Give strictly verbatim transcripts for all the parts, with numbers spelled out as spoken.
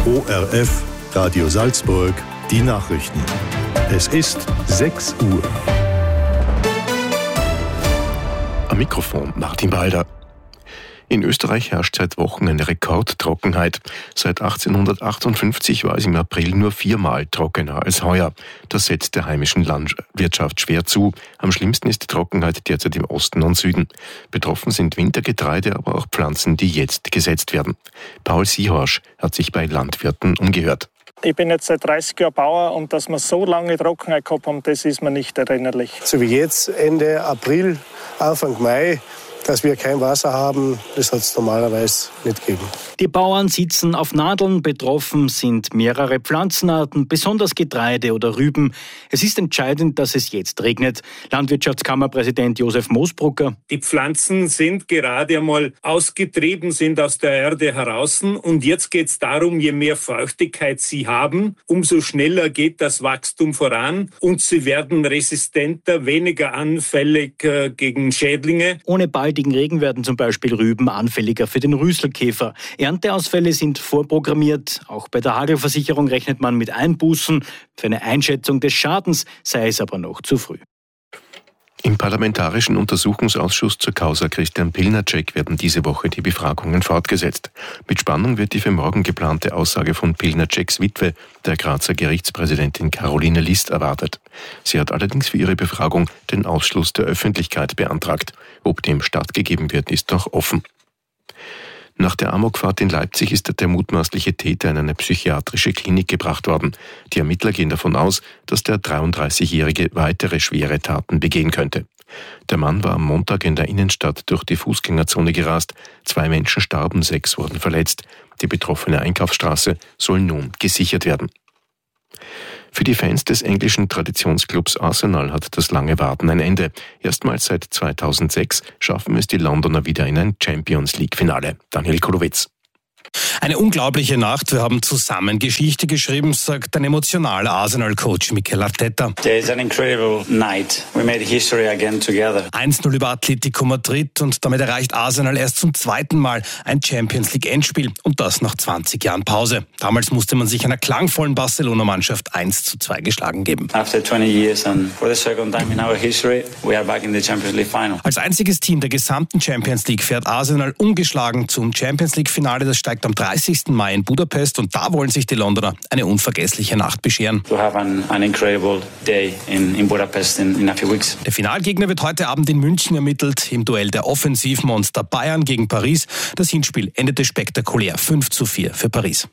O R F, Radio Salzburg, die Nachrichten. Es ist sechs Uhr. Am Mikrofon Martin Balder. In Österreich herrscht seit Wochen eine Rekordtrockenheit. Seit achtzehnhundertachtundfünfzig war es im April nur viermal trockener als heuer. Das setzt der heimischen Landwirtschaft schwer zu. Am schlimmsten ist die Trockenheit derzeit im Osten und Süden. Betroffen sind Wintergetreide, aber auch Pflanzen, die jetzt gesetzt werden. Paul Siehorsch hat sich bei Landwirten umgehört. Ich bin jetzt seit dreißig Jahren Bauer und dass wir so lange Trockenheit gehabt haben, das ist mir nicht erinnerlich. So wie jetzt, Ende April, Anfang Mai, dass wir kein Wasser haben, das hat es normalerweise nicht gegeben. Die Bauern sitzen auf Nadeln, betroffen sind mehrere Pflanzenarten, besonders Getreide oder Rüben. Es ist entscheidend, dass es jetzt regnet. Landwirtschaftskammerpräsident Josef Moosbrucker. Die Pflanzen sind gerade einmal ausgetrieben, sind aus der Erde heraus und jetzt geht es darum, je mehr Feuchtigkeit sie haben, umso schneller geht das Wachstum voran und sie werden resistenter, weniger anfällig äh, gegen Schädlinge. Ohne baldigen Regen werden zum Beispiel Rüben anfälliger für den Rüsselkäfer. Ernteausfälle sind vorprogrammiert. Auch bei der Hagelversicherung rechnet man mit Einbußen. Für eine Einschätzung des Schadens sei es aber noch zu früh. Im Parlamentarischen Untersuchungsausschuss zur Causa Christian Pilnacek werden diese Woche die Befragungen fortgesetzt. Mit Spannung wird die für morgen geplante Aussage von Pilnaceks Witwe, der Grazer Gerichtspräsidentin Caroline List, erwartet. Sie hat allerdings für ihre Befragung den Ausschluss der Öffentlichkeit beantragt. Ob dem stattgegeben wird, ist noch offen. Nach der Amokfahrt in Leipzig ist der mutmaßliche Täter in eine psychiatrische Klinik gebracht worden. Die Ermittler gehen davon aus, dass der dreiunddreißigjährige weitere schwere Taten begehen könnte. Der Mann war am Montag in der Innenstadt durch die Fußgängerzone gerast. Zwei Menschen starben, sechs wurden verletzt. Die betroffene Einkaufsstraße soll nun gesichert werden. Für die Fans des englischen Traditionsclubs Arsenal hat das lange Warten ein Ende. Erstmals seit zweitausendsechs schaffen es die Londoner wieder in ein Champions-League-Finale. Daniel Kulowitz. Eine unglaubliche Nacht. Wir haben zusammen Geschichte geschrieben, sagt ein emotionaler Arsenal-Coach Mikel Arteta. It's an incredible night. We made history again together. eins null über Atletico Madrid und damit erreicht Arsenal erst zum zweiten Mal ein Champions-League-Endspiel und das nach zwanzig Jahren Pause. Damals musste man sich einer klangvollen Barcelona-Mannschaft eins zu zwei geschlagen geben. After twenty years and for the second time in our history, we are back in the Champions League final. Als einziges Team der gesamten Champions League fährt Arsenal ungeschlagen zum Champions League-Finale. Das steigt am dreißigsten Mai in Budapest und da wollen sich die Londoner eine unvergessliche Nacht bescheren. To have an, an incredible day in, in Budapest in, in a few weeks. Der Finalgegner wird heute Abend in München ermittelt im Duell der Offensivmonster Bayern gegen Paris. Das Hinspiel endete spektakulär fünf zu vier für Paris.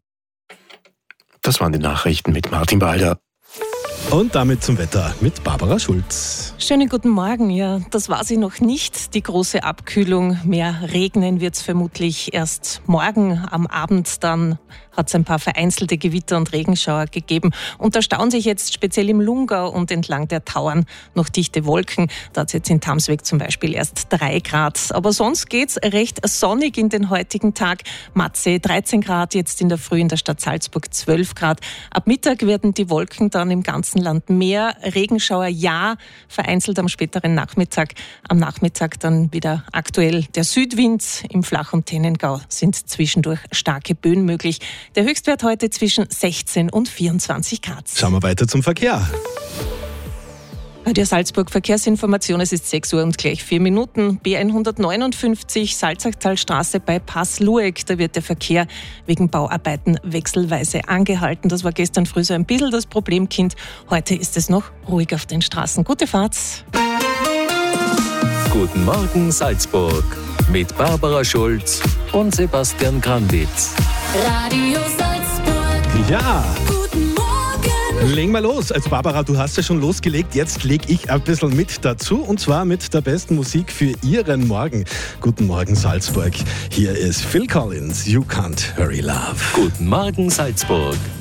Das waren die Nachrichten mit Martin Balder. Und damit zum Wetter mit Barbara Schulz. Schönen guten Morgen. Ja, das war sie noch nicht, die große Abkühlung. Mehr regnen wird es vermutlich erst morgen am Abend. Dann hat es ein paar vereinzelte Gewitter und Regenschauer gegeben. Und da stauen sich jetzt speziell im Lungau und entlang der Tauern noch dichte Wolken. Da hat es jetzt in Tamsweg zum Beispiel erst drei Grad. Aber sonst geht's recht sonnig in den heutigen Tag. Matzee dreizehn Grad, jetzt in der Früh in der Stadt Salzburg zwölf Grad. Ab Mittag werden die Wolken dann im ganzen Land mehr. Regenschauer ja, vereinzelt am späteren Nachmittag. Am Nachmittag dann wieder aktuell der Südwind. Im Flach- und Tennengau sind zwischendurch starke Böen möglich. Der Höchstwert heute zwischen sechzehn und vierundzwanzig Grad. Schauen wir weiter zum Verkehr. Radio Salzburg Verkehrsinformation, es ist sechs Uhr und gleich vier Minuten. B hundertneunundfünfzig Salzachtalstraße bei Pass-Lueck. Da wird der Verkehr wegen Bauarbeiten wechselweise angehalten. Das war gestern früh so ein bisschen das Problemkind. Heute ist es noch ruhig auf den Straßen. Gute Fahrt. Guten Morgen Salzburg mit Barbara Schulz und Sebastian Granditz. Radio Salzburg. Ja. Guten Morgen. Legen wir los. Also Barbara, du hast ja schon losgelegt. Jetzt lege ich ein bisschen mit dazu und zwar mit der besten Musik für Ihren Morgen. Guten Morgen Salzburg. Hier ist Phil Collins, You Can't Hurry Love. Guten Morgen Salzburg